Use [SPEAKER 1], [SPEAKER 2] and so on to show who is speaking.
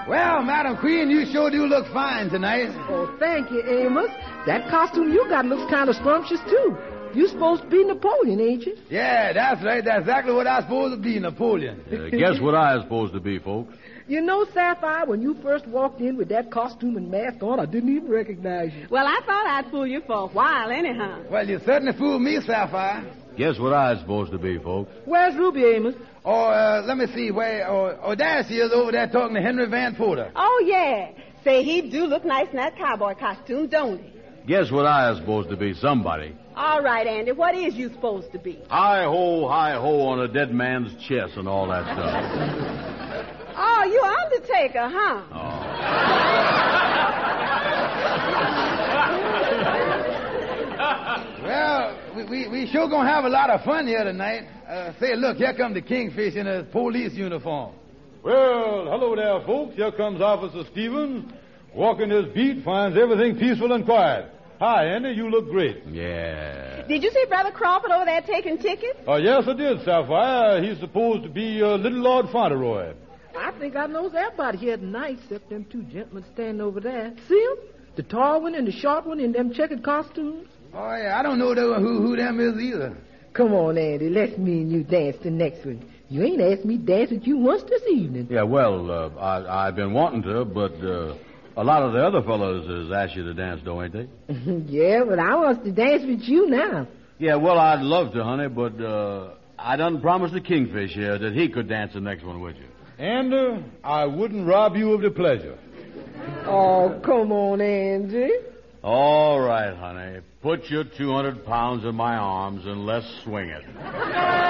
[SPEAKER 1] Well, Madam Queen, you sure do look fine tonight.
[SPEAKER 2] Oh, thank you, Amos. That costume you got looks kind of scrumptious, too. You supposed to be Napoleon, ain't you?
[SPEAKER 1] Yeah, that's right. That's exactly what I'm supposed to be, Napoleon.
[SPEAKER 3] Guess what I was supposed to be, folks?
[SPEAKER 2] You know, Sapphire, when you first walked in with that costume and mask on, I didn't even recognize you.
[SPEAKER 4] Well, I thought I'd fool you for a while anyhow.
[SPEAKER 1] Well, you certainly fooled me, Sapphire.
[SPEAKER 3] Guess what I was supposed to be, folks?
[SPEAKER 2] Where's Ruby, Amos?
[SPEAKER 1] Let me see. There she is over there talking to Henry Van Porter.
[SPEAKER 4] Oh, yeah. Say, he do look nice in that cowboy costume, don't he?
[SPEAKER 3] Guess what I was supposed to be? Somebody.
[SPEAKER 4] All right, Andy, what is you supposed to be?
[SPEAKER 3] Hi-ho on a dead man's chest and all that stuff.
[SPEAKER 4] Oh, you Undertaker, huh?
[SPEAKER 1] Well, we sure gonna have a lot of fun here tonight. Say, look, here comes the Kingfish in his police uniform.
[SPEAKER 5] Well, hello there, folks. Here comes Officer Stevens. Walking his beat, finds everything peaceful and quiet. Hi, Andy, you look great.
[SPEAKER 3] Yeah.
[SPEAKER 4] Did you see Brother Crawford over there taking tickets?
[SPEAKER 5] Oh, yes, I did, Sapphire. He's supposed to be little Lord Fauntleroy.
[SPEAKER 2] I think I knows everybody here tonight except them two gentlemen standing over there. See them? The tall one and the short one in them checkered costumes.
[SPEAKER 1] Oh, yeah, I don't know who them is either.
[SPEAKER 2] Come on, Andy, let's me and you dance the next one. You ain't asked me to dance with you once this evening.
[SPEAKER 3] Yeah, well, I've been wanting to, but a lot of the other fellows has asked you to dance, though, ain't they?
[SPEAKER 2] Yeah, but I wants to dance with you now.
[SPEAKER 3] Yeah, well, I'd love to, honey, but I done promised the Kingfish here that he could dance the next one with you.
[SPEAKER 5] And I wouldn't rob you of the pleasure.
[SPEAKER 2] Oh, come on, Andy.
[SPEAKER 3] All right, honey. Put your 200 pounds in my arms and let's swing it.